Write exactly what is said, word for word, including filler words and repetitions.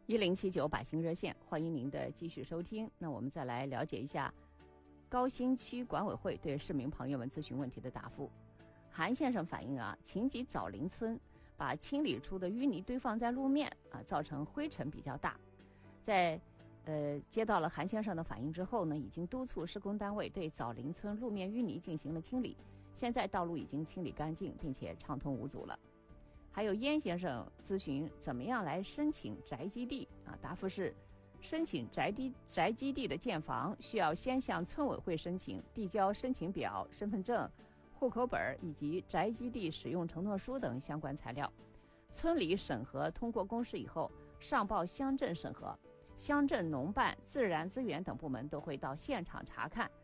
一零七九百姓热线，欢迎您的继续收听。那我们再来了解一下高新区管委会对市民朋友们咨询问题的答复。韩先生反映啊，秦集枣林村把清理出的淤泥堆放在路面啊，造成灰尘比较大。在呃接到了韩先生的反映之后呢，已经督促施工单位对枣林村路面淤泥进行了清理，现在道路已经清理干净，并且畅通无阻了。还有燕先生咨询怎么样来申请宅基地啊？答复是，申请宅地宅基地的建房需要先向村委会申请，递交申请表、身份证、户口本以及宅基地使用承诺书等相关材料。村里审核通过公示以后，上报乡镇审核，乡镇农办、自然资源等部门都会到现场查看，